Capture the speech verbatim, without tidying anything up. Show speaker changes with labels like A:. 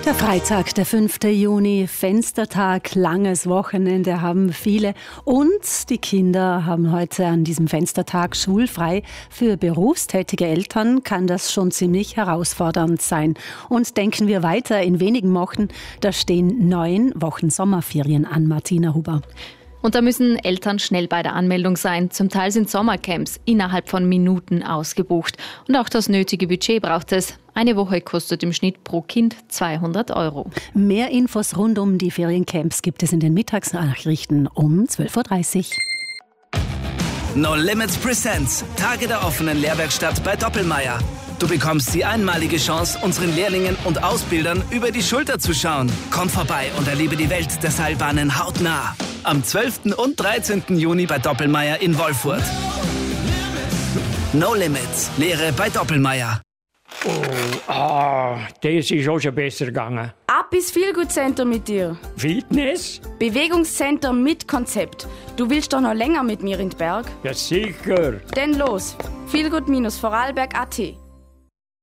A: Der Freitag, der fünfte Juni, Fenstertag, langes Wochenende haben viele und die Kinder haben heute an diesem Fenstertag schulfrei. Für berufstätige Eltern kann das schon ziemlich herausfordernd sein. Und denken wir weiter, in wenigen Wochen, da stehen neun Wochen Sommerferien an, Martina Huber.
B: Und da müssen Eltern schnell bei der Anmeldung sein. Zum Teil sind Sommercamps innerhalb von Minuten ausgebucht. Und auch das nötige Budget braucht es. Eine Woche kostet im Schnitt pro Kind zweihundert Euro.
A: Mehr Infos rund um die Feriencamps gibt es in den Mittagsnachrichten um zwölf Uhr dreißig.
C: No Limits Presents. Tage der offenen Lehrwerkstatt bei Doppelmayr. Du bekommst die einmalige Chance, unseren Lehrlingen und Ausbildern über die Schulter zu schauen. Komm vorbei und erlebe die Welt der Seilbahnen hautnah. Am zwölften und dreizehnten Juni bei Doppelmayr in Wolfurt. No Limits. Lehre bei Doppelmayr.
D: Oh, ah, das ist auch schon besser gegangen.
E: Ab ins Feelgood Center mit dir.
D: Fitness?
E: Bewegungscenter mit Konzept. Du willst doch noch länger mit mir in den Berg?
D: Ja, sicher.
E: Denn los. feelgood Vorarlberg Punkt a t